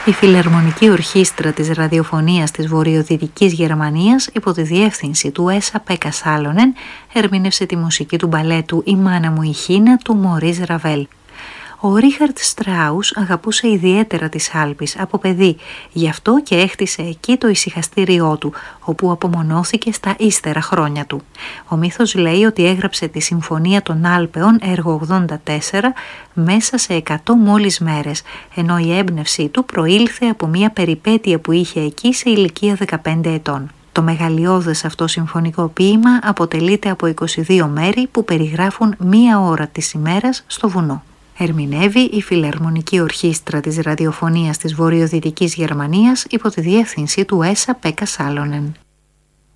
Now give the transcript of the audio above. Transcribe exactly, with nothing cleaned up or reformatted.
Η Φιλαρμονική Ορχήστρα της Ραδιοφωνίας της Βορειοδυτικής Γερμανίας υπό τη διεύθυνση του Έσα Πέκα Σάλονεν ερμήνευσε τη μουσική του μπαλέτου «Η μάνα μου η Χίνα» του Μωρίς Ραβέλ. Ο Ρίχαρτ Στράους αγαπούσε ιδιαίτερα τις Άλπεις από παιδί, γι' αυτό και έχτισε εκεί το ησυχαστήριό του, όπου απομονώθηκε στα ύστερα χρόνια του. Ο μύθος λέει ότι έγραψε τη Συμφωνία των Άλπαιων έργο ογδόντα τέσσερα μέσα σε εκατό μόλις μέρες, ενώ η έμπνευσή του προήλθε από μια περιπέτεια που είχε εκεί σε ηλικία δεκαπέντε ετών. Το μεγαλειώδες αυτό συμφωνικό ποίημα αποτελείται από είκοσι δύο μέρη που περιγράφουν μία ώρα της ημέρας στο βουνό. Ερμηνεύει η Φιλαρμονική Ορχήστρα της Ραδιοφωνίας της Βορειοδυτικής Γερμανίας υπό τη διεύθυνση του Έσα Πέκα Σάλονεν.